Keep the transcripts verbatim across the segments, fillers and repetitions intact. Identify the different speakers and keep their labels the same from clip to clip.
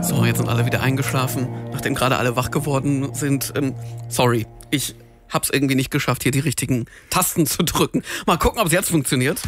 Speaker 1: So, jetzt sind alle wieder eingeschlafen, nachdem gerade alle wach geworden sind. Ähm, sorry, ich hab's irgendwie nicht geschafft, hier die richtigen Tasten zu drücken. Mal gucken, ob es jetzt funktioniert.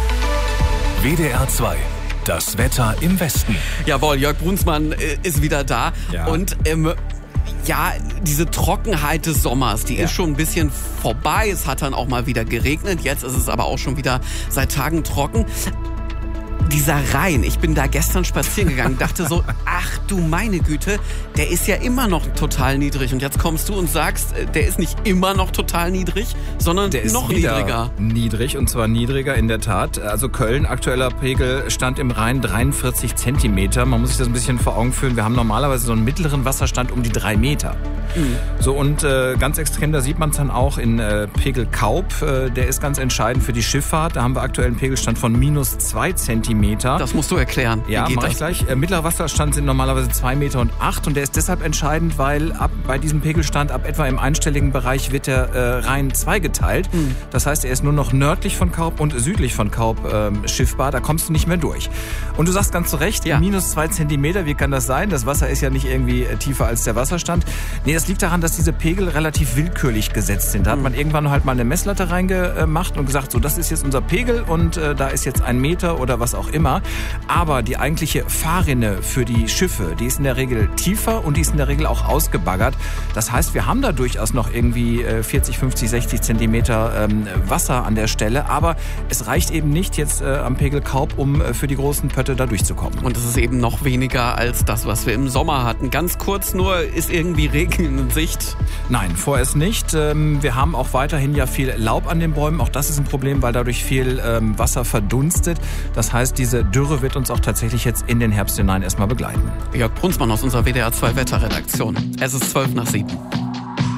Speaker 2: W D R zwei. Das Wetter im Westen.
Speaker 1: Jawohl, Jörg Brunsmann äh, ist wieder da.
Speaker 3: Ja.
Speaker 1: Und ähm, ja, diese Trockenheit des Sommers, die
Speaker 3: Ja.
Speaker 1: ist schon ein bisschen vorbei. Es hat dann auch mal wieder geregnet. Jetzt ist es aber auch schon wieder seit Tagen trocken. Dieser Rhein, ich bin da gestern spazieren gegangen, dachte so, ach du meine Güte, der ist ja immer noch total niedrig. Und jetzt kommst du und sagst, der ist nicht immer noch total niedrig, sondern
Speaker 3: Der ist
Speaker 1: noch
Speaker 3: wieder
Speaker 1: niedriger.
Speaker 3: niedrig, und zwar niedriger in der Tat. Also Köln, aktueller Pegel stand im Rhein dreiundvierzig Zentimeter. Man muss sich das ein bisschen vor Augen führen. Wir haben normalerweise so einen mittleren Wasserstand um die drei Meter. Mhm. So, und äh, ganz extrem, da sieht man es dann auch in äh, Pegel Kaub. Äh, der ist ganz entscheidend für die Schifffahrt. Da haben wir aktuell einen Pegelstand von minus zwei Zentimeter.
Speaker 1: Das musst du erklären. Wie
Speaker 3: Ja,
Speaker 1: geht
Speaker 3: mach
Speaker 1: das?
Speaker 3: ich gleich. Äh, mittlerer Wasserstand sind normalerweise zwei Meter und acht, und der ist deshalb entscheidend, weil ab bei diesem Pegelstand ab etwa im einstelligen Bereich wird der äh, Rhein zweigeteilt.
Speaker 1: Mhm.
Speaker 3: Das heißt, er ist nur noch nördlich von Kaub und südlich von Kaub ähm, schiffbar. Da kommst du nicht mehr durch. Und du sagst ganz zu Recht,
Speaker 1: Ja.
Speaker 3: minus zwei Zentimeter, wie kann das sein? Das Wasser ist ja nicht irgendwie äh, tiefer als der Wasserstand. Nee, das liegt daran, dass diese Pegel relativ willkürlich gesetzt sind. Da hat
Speaker 1: Mhm.
Speaker 3: man irgendwann halt mal eine Messlatte reingemacht und gesagt, so, das ist jetzt unser Pegel, und äh, da ist jetzt ein Meter oder was auch immer. Aber die eigentliche Fahrrinne für die Schiffe, die ist in der Regel tiefer und die ist in der Regel auch ausgebaggert. Das heißt, wir haben da durchaus noch irgendwie äh, vierzig, fünfzig, sechzig Zentimeter ähm, Wasser an der Stelle. Aber es reicht eben nicht jetzt äh, am Pegel Kaub, um äh, für die großen Pötte da durchzukommen.
Speaker 1: Und es ist eben noch weniger als das, was wir im Sommer hatten. Ganz kurz nur, ist irgendwie Regen in Sicht?
Speaker 3: Nein, vorerst nicht. Ähm, Wir haben auch weiterhin ja viel Laub an den Bäumen. Auch das ist ein Problem, weil dadurch viel ähm, Wasser verdunstet. Das heißt, diese Dürre wird uns auch tatsächlich jetzt in den Herbst hinein erstmal begleiten.
Speaker 1: Jörg Brunsmann aus unserer W D R zwei Wetterredaktion. Es ist zwölf nach sieben.